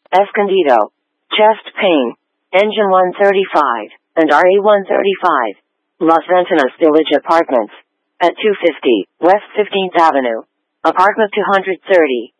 Escondido. Chest pain. Engine 135 and RE 135. Las Ventanas Village Apartments. At 250 West 15th Avenue. Apartment 230.